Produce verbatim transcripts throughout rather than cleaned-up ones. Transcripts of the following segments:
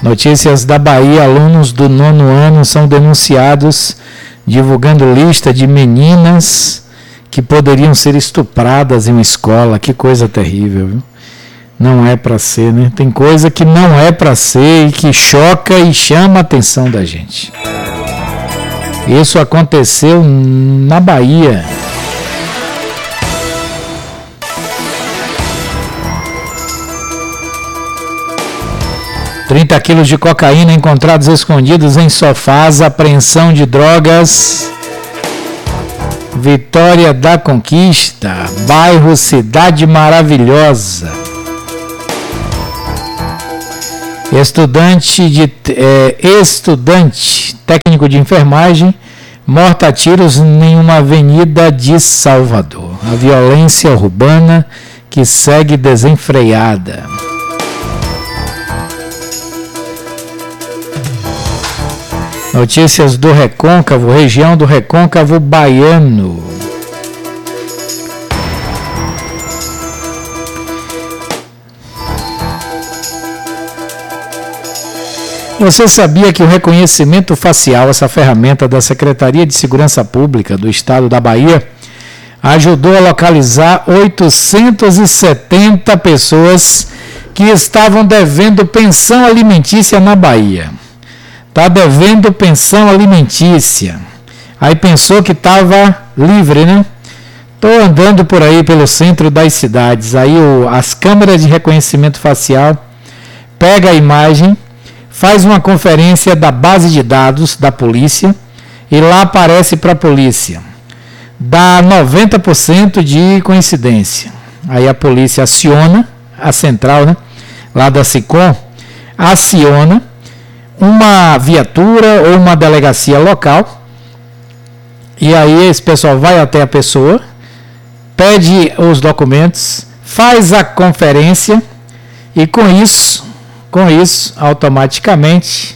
Notícias da Bahia: alunos do nono ano são denunciados divulgando lista de meninas que poderiam ser estupradas em uma escola. Que coisa terrível, viu? Não é para ser, né? Tem coisa que não é para ser e que choca e chama a atenção da gente. Isso aconteceu na Bahia. trinta quilos de cocaína encontrados escondidos em sofás, apreensão de drogas. Vitória da Conquista, bairro Cidade Maravilhosa. Estudante, de, é, estudante técnico de enfermagem morta a tiros em uma avenida de Salvador. A violência urbana que segue desenfreada. Notícias do Recôncavo, região do Recôncavo baiano. Você sabia que o reconhecimento facial, essa ferramenta da Secretaria de Segurança Pública do Estado da Bahia, ajudou a localizar oitocentas e setenta pessoas que estavam devendo pensão alimentícia na Bahia? Está devendo pensão alimentícia. Aí pensou que estava livre, né? Estou andando por aí pelo centro das cidades. Aí o, as câmeras de reconhecimento facial pega a imagem, faz uma conferência da base de dados da polícia e lá aparece para a polícia. Dá noventa por cento de coincidência. Aí a polícia aciona, a central, né, lá da SICOM, aciona uma viatura ou uma delegacia local, e aí esse pessoal vai até a pessoa, pede os documentos, faz a conferência e com isso, com isso, automaticamente,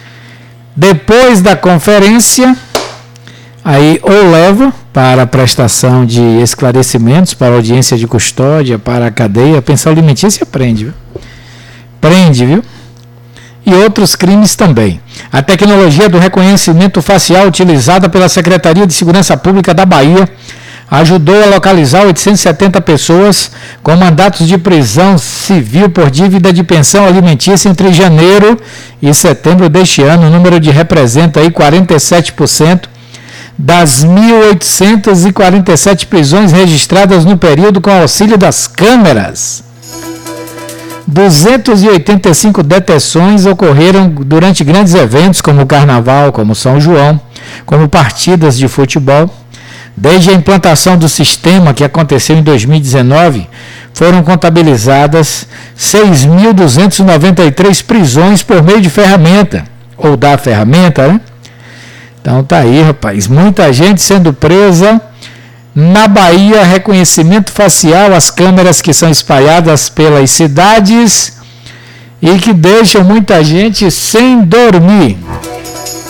depois da conferência, aí ou leva para a prestação de esclarecimentos, para audiência de custódia, para a cadeia, a pensão alimentícia prende, viu? Prende, viu? E outros crimes também. A tecnologia do reconhecimento facial utilizada pela Secretaria de Segurança Pública da Bahia ajudou a localizar oitocentas e setenta pessoas com mandatos de prisão civil por dívida de pensão alimentícia entre janeiro e setembro deste ano. O número de representa aí quarenta e sete por cento das mil oitocentas e quarenta e sete prisões registradas no período com auxílio das câmeras. duzentas e oitenta e cinco detenções ocorreram durante grandes eventos como o Carnaval, como São João, como partidas de futebol. Desde a implantação do sistema, que aconteceu em dois mil e dezenove, foram contabilizadas seis mil duzentas e noventa e três prisões por meio de ferramenta, ou da ferramenta, né? Então tá aí, rapaz, muita gente sendo presa. Na Bahia, reconhecimento facial, as câmeras que são espalhadas pelas cidades e que deixam muita gente sem dormir.